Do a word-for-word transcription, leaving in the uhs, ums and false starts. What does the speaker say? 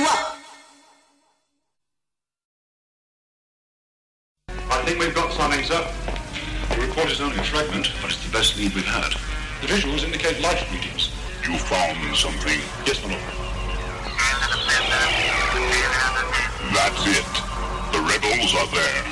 you up. I think we've got something, sir. The report is only a fragment, but it's the best lead we've had. The visuals indicate light readings. You found something? Yes, my lord. That's it. The rebels are there.